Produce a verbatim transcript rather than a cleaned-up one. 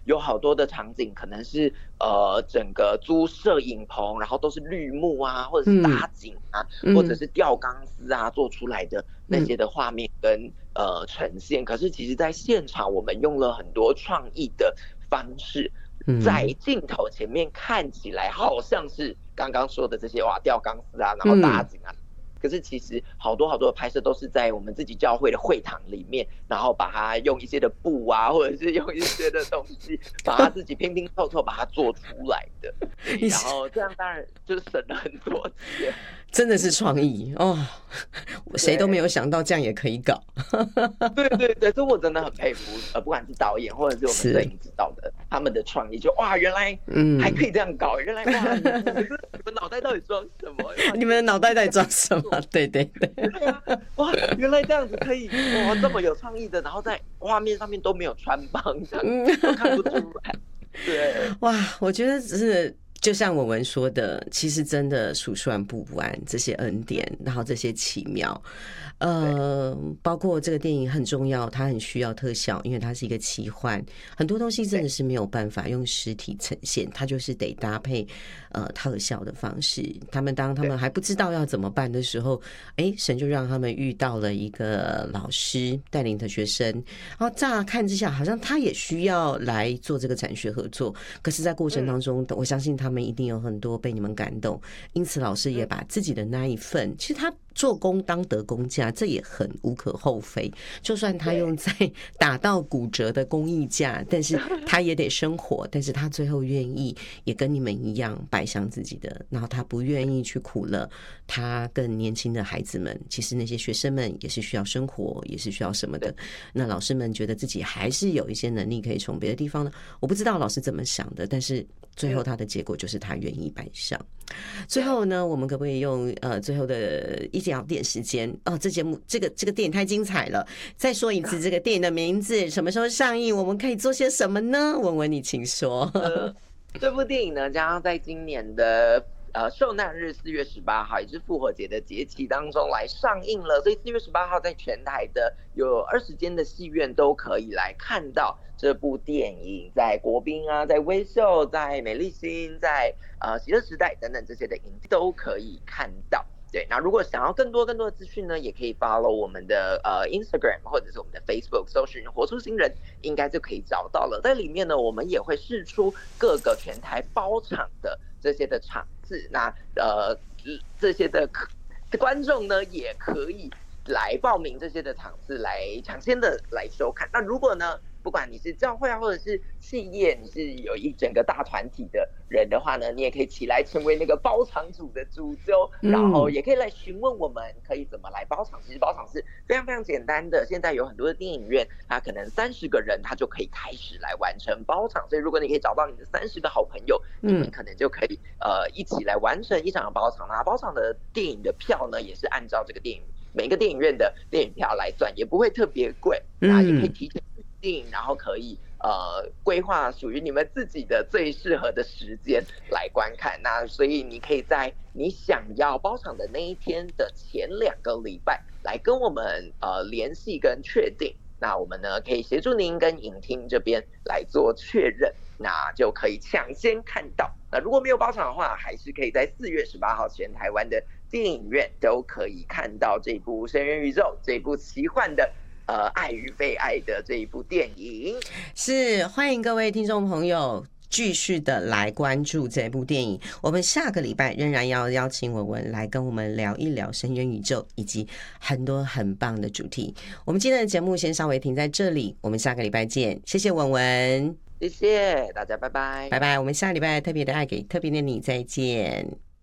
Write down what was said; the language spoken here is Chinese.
有好多的场景可能是呃整个租摄影棚，然后都是绿幕啊，或者是搭景啊，嗯、或者是吊钢丝啊做出来的那些的画面跟、呃呈现。可是其实在现场我们用了很多创意的方式，在镜头前面看起来好像是刚刚说的这些哇吊钢丝啊，然后搭景啊。嗯，可是其实好多好多的拍摄都是在我们自己教会的会堂里面，然后把它用一些的布啊，或者是用一些的东西，把它自己拼拼凑凑把它做出来的。然后这样当然就是省了很多钱。 真的是创意哦，谁都没有想到这样也可以搞。 对对对，这我真的很佩服，呃，不管是导演或者是我们摄影指导的，他们的创意就哇，原来还可以这样搞，嗯、原来哇，你们你们脑袋到底装什么？ 你们的脑袋在装什么？对对对， 对啊，哇，原来这样子可以，哇，这么有创意的，然后在画面上面都没有穿帮，这样都看不出来。对， 哇，我觉得只是。就像文文说的，其实真的数算不完这些恩典，然后这些奇妙，呃，包括这个电影很重要，它很需要特效，因为它是一个奇幻，很多东西真的是没有办法用实体呈现，它就是得搭配呃特效的方式。他们当他们还不知道要怎么办的时候，哎，神就让他们遇到了一个老师带领的学生，然后乍看之下好像他也需要来做这个展学合作，可是在过程当中，我相信他们一定有很多被你们感动，因此老师也把自己的那一份，其实他做工当得工价，这也很无可厚非。就算他用在打到骨折的工艺价，但是他也得生活，但是他最后愿意也跟你们一样摆上自己的，然后他不愿意去苦了他更年轻的孩子们，其实那些学生们也是需要生活，也是需要什么的。那老师们觉得自己还是有一些能力可以从别的地方呢，我不知道老师怎么想的，但是最后他的结果就是他愿意摆上。最后呢，我们可不可以用呃最后的一小点时间哦？这节目这个这个电影太精彩了，再说一次这个电影的名字，什么时候上映？我们可以做些什么呢？文文你请说。 呃、这部电影呢，将要在今年的呃受难日四月十八号，也是复活节的节气当中来上映了。所以四月十八号在全台的有二十间的戏院都可以来看到这部电影，在国宾啊，在威秀，在美丽新，在呃喜乐时代等等这些的影都可以看到。对，那如果想要更多更多的资讯呢，也可以 follow 我们的呃 Instagram 或者是我们的 Facebook， 搜寻活出新人，应该就可以找到了。在里面呢，我们也会释出各个全台包场的这些的场次，那呃这些的观众呢也可以来报名这些的场次，来抢先的来收看。那如果呢，不管你是教会啊，或者是企业，你是有一整个大团体的人的话呢，你也可以起来成为那个包场主的主揪，然后也可以来询问我们可以怎么来包场。其实包场是非常非常简单的，现在有很多的电影院，它可能三十个人，它就可以开始来完成包场。所以如果你可以找到你的三十个好朋友，你们可能就可以呃一起来完成一场包场。那包场的电影的票呢，也是按照这个电影每个电影院的电影票来算，也不会特别贵，那也可以提前定，然后可以呃规划属于你们自己的最适合的时间来观看。那所以你可以在你想要包场的那一天的前两个礼拜来跟我们呃联系跟确定，那我们呢可以协助您跟影厅这边来做确认，那就可以抢先看到。那如果没有包场的话，还是可以在四月十八号全台湾的电影院都可以看到这部《深渊宇宙》这部奇幻的呃爱与被爱的这一部电影。 是，欢迎各位听众朋友继续的来关注这部电影。我们下个礼拜仍然要邀请文文来跟我们聊一聊深渊宇宙以及很多很棒的主题。我们今天的节目先稍微停在这里，我们下个礼拜见。谢谢文文， 谢谢大家，拜拜， 拜拜。我们下礼拜特别的爱给特别的你，再见。